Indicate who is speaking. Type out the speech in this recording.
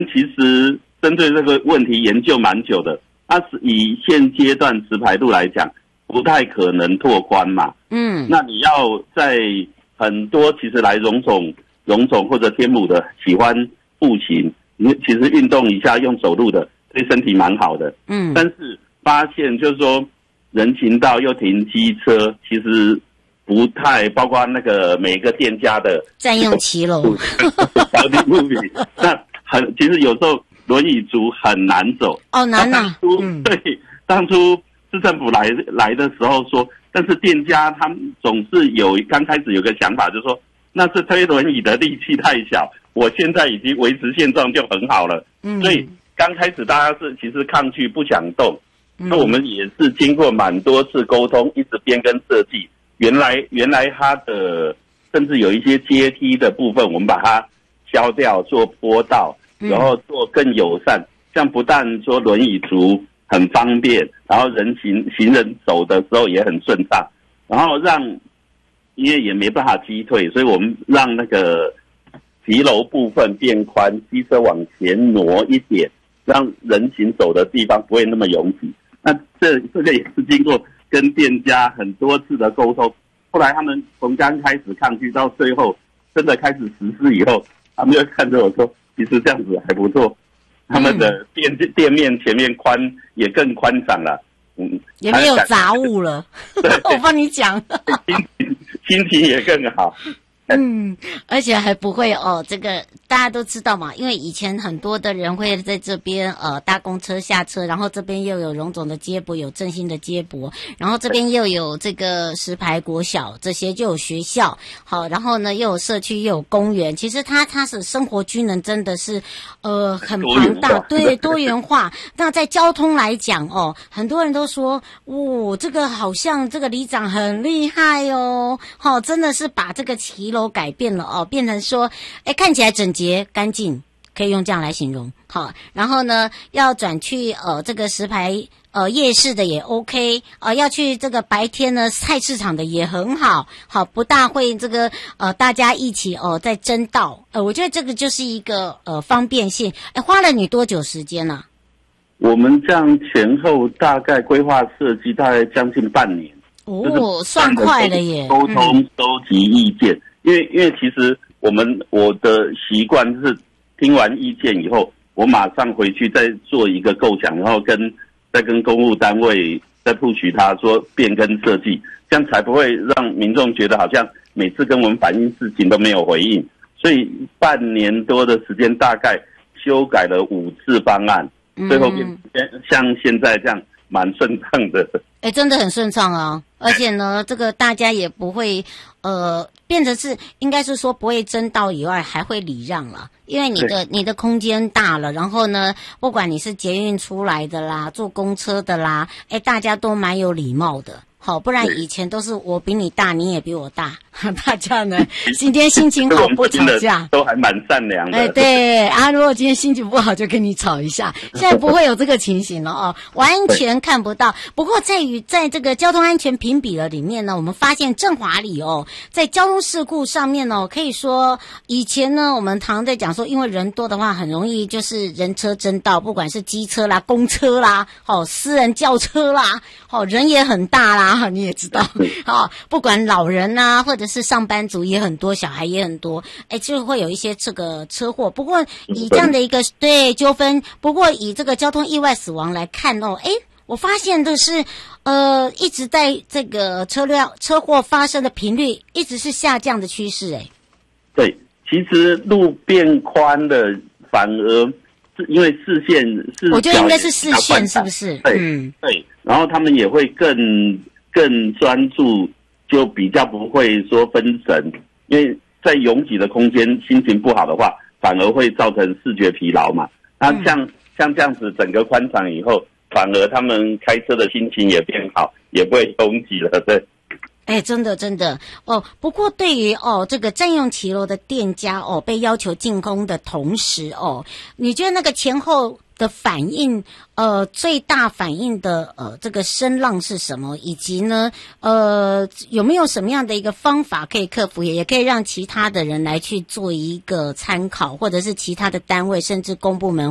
Speaker 1: 其实针对这个问题研究蛮久的，它是以现阶段直排路来讲，不太可能拓宽嘛。那你要在很多其实来荣总或者天母的喜欢步行，你其实运动一下用走路的对身体蛮好的。但是发现就是说人行道又停机车，其实不太包括那个每个店家的
Speaker 2: 占用骑楼
Speaker 1: 标的物品，那其实有时候轮椅族很难走。
Speaker 2: 难啊。
Speaker 1: 对，当初市政府来的时候说，但是店家他们总是刚开始有个想法，就是说那是推轮椅的力气太小，我现在已经维持现状就很好了。所以刚开始大家是其实抗拒不想动。那我们也是经过蛮多次沟通，一直变更设计。原来它的甚至有一些阶梯的部分，我们把它削掉，做坡道，然后做更友善。这样不但说轮椅族很方便，然后行人走的时候也很顺畅，然后因为也没办法击退，所以我们让那个骑楼部分变宽，机车往前挪一点，让人行走的地方不会那么拥挤。那这个也是经过跟店家很多次的沟通，后来他们从刚开始抗拒到最后真的开始实施以后，他们就看着我说，其实这样子还不错。他们的店面前面也更宽敞了，
Speaker 2: 也没有杂物了。我帮你讲，
Speaker 1: 心情也更好。
Speaker 2: 而且还不会这个大家都知道嘛，因为以前很多的人会在这边搭公车下车，然后这边又有荣总的接驳，有振兴的接驳，然后这边又有这个石牌国小，这些就有学校，好，然后呢又有社区又有公园，其实它是生活机能真的是很庞大，对，多元化。那在交通来讲很多人都说这个好像这个里长很厉害真的是把这个骑楼改变了变成说看起来整洁干净，可以用这样来形容。好，然后呢要转去这个石牌夜市的也 OK 要去这个白天呢菜市场的也很好，好，不大会这个大家一起在争道，我觉得这个就是一个方便性。花了你多久时间啊？
Speaker 1: 我们这样前后大概规划设计大概将近半年。
Speaker 2: 算快了耶。
Speaker 1: 沟通收集意见，因为其实我的习惯是听完意见以后，我马上回去再做一个构想，然后再跟公务单位再push他说变更设计，这样才不会让民众觉得好像每次跟我们反映事情都没有回应。所以半年多的时间，大概修改了5次方案，最后像现在这样蛮顺畅的。
Speaker 2: 真的很顺畅啊。而且呢这个大家也不会变成是应该是说不会争道以外还会礼让了，因为你的空间大了，然后呢不管你是捷运出来的啦，坐公车的啦，大家都蛮有礼貌的。好，不然以前都是我比你大，你也比我大，大家呢今天心情好不吵架，
Speaker 1: 都还蛮善良的。
Speaker 2: 对啊，如果今天心情不好就跟你吵一下，现在不会有这个情形了完全看不到。不过在这个交通安全评比的里面呢，我们发现振华里在交通事故上面可以说以前呢我们常在讲说，因为人多的话很容易就是人车争道，不管是机车啦、公车啦、私人轿车啦，人也很大啦。你也知道不管老人啊或者是上班族也很多，小孩也很多，就会有一些这个车祸。不过以这样的一个对纠纷，不过以这个交通意外死亡来看我发现的是一直在这个车祸发生的频率一直是下降的趋势。
Speaker 1: 对，其实路变宽了反而是因为视线
Speaker 2: 我觉得应该是视线是不是？
Speaker 1: 对对，然后他们也会更专注，就比较不会说分神，因为在拥挤的空间心情不好的话，反而会造成视觉疲劳嘛。那像这样子整个宽敞以后，反而他们开车的心情也变好，也不会拥挤了。对，
Speaker 2: 真的哦。不过对于这个占用骑楼的店家被要求进攻的同时你觉得那个前后的反应最大反应的这个声浪是什么？以及呢有没有什么样的一个方法可以克服，也可以让其他的人来去做一个参考，或者是其他的单位甚至公部门